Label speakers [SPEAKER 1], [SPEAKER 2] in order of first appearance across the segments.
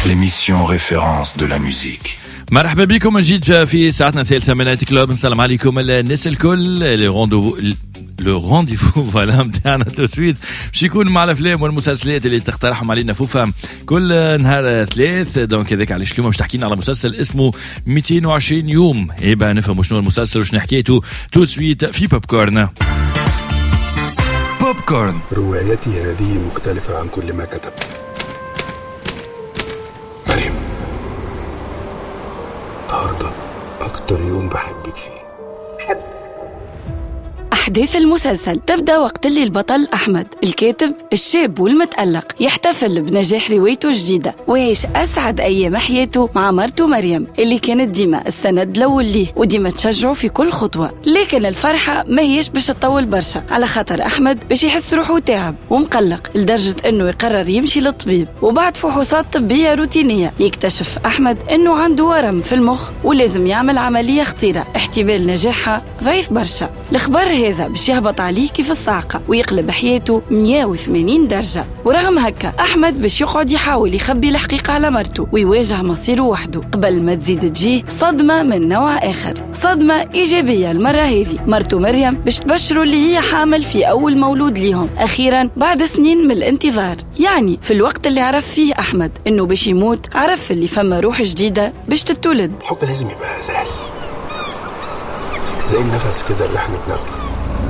[SPEAKER 1] l'émission référence de la musique.
[SPEAKER 2] مرحبا بكم من جديد في ساعتنا الثالثة من نايت كلوب. نسلم عليكم الناس الكل. لو رونديفو فوالا متاعنا توسويت باش يكون مع الافلام والمسلسلات اللي تقترحهم علينا فوفا كل نهار ثلاث. دونك هذاك علاش اليوم باش تحكينا على مسلسل اسمه 220 يوم. يبقى نفهموا شنو المسلسل وشنو حكايته توسويت في بوب كورن.
[SPEAKER 1] بوب كورن.
[SPEAKER 3] روايتي هذه مختلفة عن كل ما كتبت. مريم، النهارده أكتر يوم بحبك فيه.
[SPEAKER 4] أحداث المسلسل تبدأ وقت اللي البطل أحمد الكاتب الشاب والمتألق يحتفل بنجاح روايته الجديدة ويعيش أسعد أيام حياته مع مرته مريم اللي كانت ديما السند الأول ليه وديما تشجعه في كل خطوة. لكن الفرحة ما هيش باش تطول برشا على خاطر أحمد باش يحس روحه تعب ومقلق لدرجة أنه يقرر يمشي للطبيب. وبعد فحوصات طبية روتينية يكتشف أحمد أنه عنده ورم في المخ ولازم يعمل عملية خطيرة احتمال نجاحها ضعيف برشا. الخبر هذا باش يهبط عليه كيف الصاعقة ويقلب حياته 180 درجة. ورغم هكا أحمد باش يقعد يحاول يخبي الحقيقة على مرته ويواجه مصيره وحده قبل ما تزيد تجيه صدمة من نوع آخر، صدمة إيجابية. المرة هذه مرته مريم باش تبشره اللي هي حامل في أول مولود ليهم أخيرا بعد سنين من الانتظار. يعني في الوقت اللي عرف فيه أحمد إنه باش يموت عرف اللي فما روح جديدة باش تتولد.
[SPEAKER 3] الحب لازم يبقى سهل زي النفس كده اللي احنا بناخده.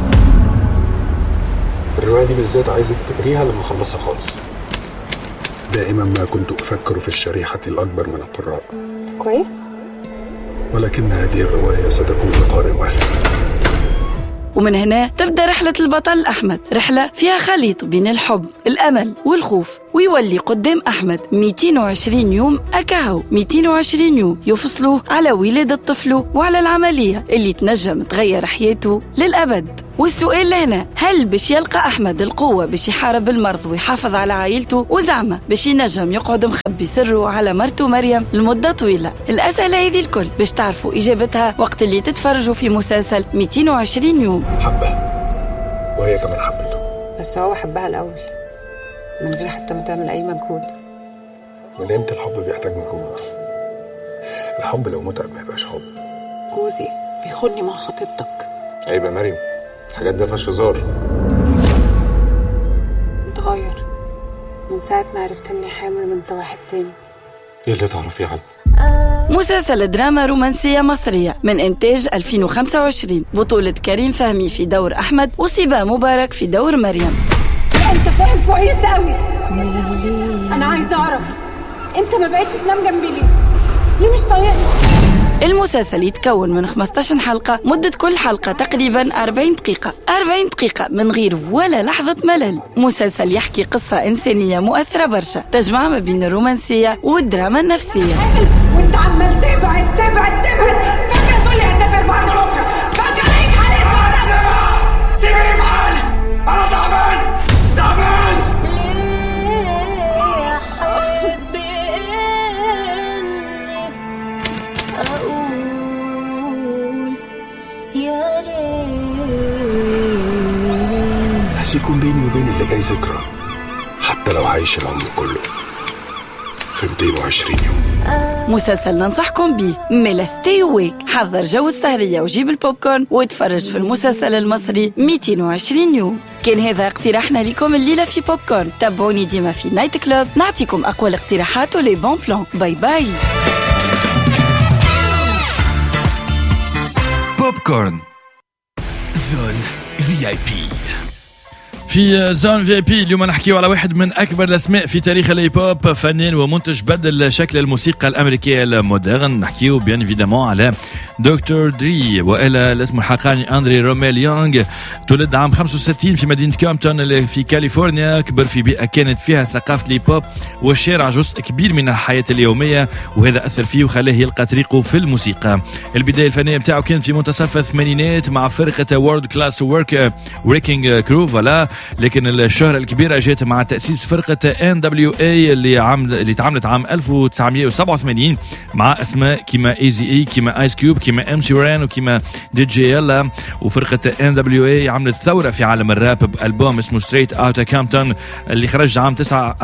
[SPEAKER 3] الرواية دي بالذات عايزك تقريها لما اخلصها خالص. دائما ما كنت أفكر في الشريحة الأكبر من القراء.
[SPEAKER 5] كويس؟
[SPEAKER 3] ولكن هذه الرواية ستكون لقارئ واحد.
[SPEAKER 4] ومن هنا تبدأ رحلة البطل أحمد، رحلة فيها خليط بين الحب الأمل والخوف. ويولي قدام أحمد 220 يوم أكاهو 220 يوم يفصلوه على ولادة طفله وعلى العملية اللي تنجم تغير حياته للأبد. والسؤال هنا، هل باش يلقى أحمد القوة باش يحارب المرض ويحافظ على عائلته وزعمة باش ينجم يقعد مخبي سره على مرته مريم لمدة طويلة؟ الأسئلة هذه الكل باش تعرفوا إجابتها وقت اللي تتفرجوا في مسلسل 220 يوم.
[SPEAKER 3] حبها وهي كمان حبته،
[SPEAKER 5] بس هو حبها الأول من غير حتى ما تعمل أي مجهود.
[SPEAKER 3] من امتى الحب بيحتاج مجهود؟ الحب لو متعب ما يبقاش حب.
[SPEAKER 5] جوزي بيخوني مع خطيبتك.
[SPEAKER 3] عيب يا مريم، الحاجات ده فيهاش هزار.
[SPEAKER 5] اتغير من ساعة ما عرفت اني حامل من واحد تاني.
[SPEAKER 3] ايه اللي تعرفيه عنه؟
[SPEAKER 4] مسلسل دراما رومانسية مصرية من إنتاج 2025، بطولة كريم فهمي في دور أحمد وصبا مبارك في دور مريم.
[SPEAKER 5] انت فاهم كويس قوي. انا عايزة اعرف انت ما بقيتش تنام جنبي ليه مش طايقني؟
[SPEAKER 4] المسلسل يتكون من 15 حلقة، مدة كل حلقة تقريبا 40 دقيقة 40 دقيقة من غير ولا لحظة ملل. مسلسل يحكي قصة إنسانية مؤثرة برشا تجمع ما بين الرومانسية والدراما النفسية.
[SPEAKER 5] وانت عمال تبعد فاكر تقول لي هسافر بعد بكرة، فاكر هيك حالي صعدة. سيبني في حالي، انا تعبان
[SPEAKER 6] ليه أحب أقول يا
[SPEAKER 3] ريت يكون بيني وبين اللي جاي ذكرى، حتى لو هعيش العمر كله في 220 يوم.
[SPEAKER 4] مسلسل ننصحكم بيه ميلا ستي ويك. حضر جو السهرية وجيب البوب كورن وتفرج في المسلسل المصري 220 يوم. كان هذا اقتراحنا لكم الليلة في بوب كورن. تابعوني ديما في نايت كلوب نعطيكم أقوى الاقتراحات ولي بون بلان. باي باي.
[SPEAKER 1] بوب كورن. زون في اي بي.
[SPEAKER 2] في زون في بي اليوم نحكيو على واحد من أكبر الأسماء في تاريخ الهيب هوب، فنان ومنتج بدل شكل الموسيقى الأمريكية المودرن. نحكيو بيان إيفيدامون على دكتور دري، وإلى الاسم الحقاني أندري روميل يونغ. تولد عام 65 في مدينة كامبتون اللي في كاليفورنيا. كبر في بيئة كانت فيها ثقافة الهيب هوب والشارع جزء كبير من الحياة اليومية، وهذا أثر فيه وخلاه يلقى طريقه في الموسيقى. البداية الفنية متاعه كانت في منتصف الثمانينات مع فرقة وورد كلاس وريكينج كرو. فلا لكن الشهرة الكبيرة جات مع تأسيس فرقة NWA اللي تعملت عام 1987 مع أسماء كيما Eazy-E كيما آيس كيوب كيما MC Ren وكيما DJ Ella. وفرقة NWA عملت ثورة في عالم الراب بألبوم اسمه Straight Outta Compton اللي خرج عام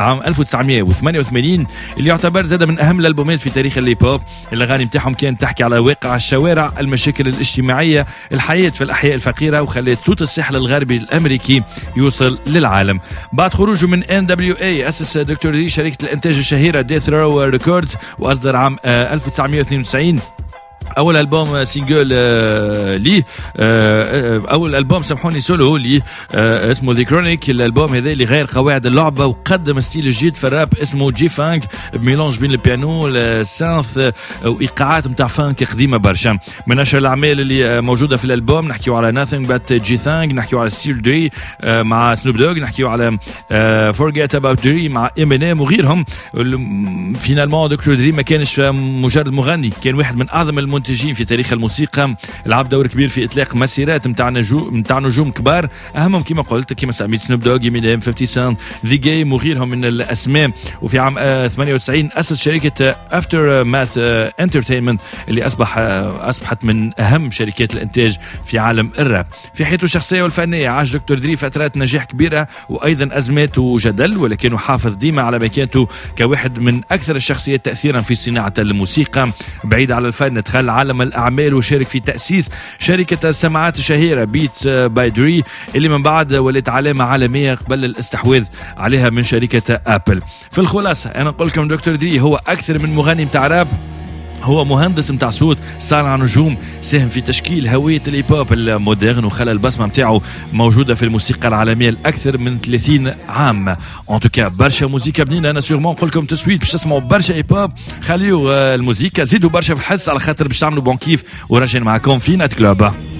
[SPEAKER 2] 1988 اللي يعتبر زاد من أهم الألبومات في تاريخ الليب هوب. الأغاني متاعهم كانت تحكي على واقع الشوارع، المشاكل الاجتماعية، الحياة في الأحياء الفقيرة، وخلت صوت الساحل الغربي الأمريكي يوصل للعالم. بعد خروجه من NWA أسس دكتور دري شركة الإنتاج الشهيرة Death Row Records وأصدر عام 1992 اول البوم سينجل لي اول البوم سامحوني سولو لي اسمه ذا كرونيك. الالبوم هذا اللي غير قواعد اللعبه وقدم ستيل جديد في الراب اسمه جي فانك بميلونج بين البيانو السانث وايقاعات نتاع فانك قديمه برشا. من اشهر الاعمال اللي موجوده في الالبوم نحكيو على Nothing But G Thang، نحكيو على ستيل دري مع سنوب دوغ، نحكيو على Forget About دري مع امينيم وغيرهم. فينالمون دكتور دري ما كانش مجرد مغني، كان واحد من اعظم المنتجين في تاريخ الموسيقى، لعب دور كبير في اطلاق مسيرات نتاع نجوم كبار، اهمهم كما قلت كما سميت سنوب دوغ، امينيم، 50 سنت، ذا جيم وغيرهم من الاسماء. وفي عام 98 اسس شركه افتر ماث انترتينمنت اللي اصبحت من اهم شركات الانتاج في عالم الراب. في حياته الشخصيه والفنيه عاش دكتور دري فترات نجاح كبيره وايضا ازمات وجدل، ولكنه حافظ ديما على مكانته كواحد من اكثر الشخصيات تاثيرا في صناعه الموسيقى. بعيد على الفن دخل عالم الأعمال وشارك في تأسيس شركة السماعات الشهيرة بيتس باي دري اللي من بعد ولت علامة عالمية قبل الاستحواذ عليها من شركة أبل. في الخلاصة أنا نقول لكم دكتور دري هو أكثر من مغني متاع راب، هو مهندس متاع صوت، صانع نجوم، ساهم في تشكيل هوية الهيب هوب المودرن وخلى البصمة متاعه موجودة في الموسيقى العالمية لأكثر من 30 عام. ان توكا برشا موسيقى بنينة. أنا سيغمون نقول لكم تسويت باش تسمعوا برشا هيب هوب، خليوا الموسيقى زيدوا برشا في الحس على خاطر باش تعملوا بون كيف. وراجعين معكم في نايت كلوب.